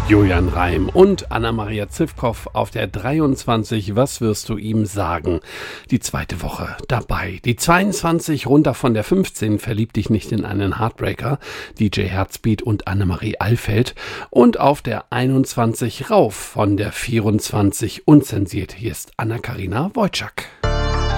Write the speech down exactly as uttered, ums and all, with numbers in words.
Julian Reim und Anna-Maria Zivkow auf der dreiundzwanzig. Was wirst du ihm sagen? Die zweite Woche dabei. Die zweiundzwanzig runter von der fünfzehn. Verlieb dich nicht in einen Heartbreaker. D J Herzbeat und Annemarie Alfeld. Und auf der einundzwanzig rauf von der vierundzwanzig. Unzensiert. Hier ist Anna-Karina Wojcik.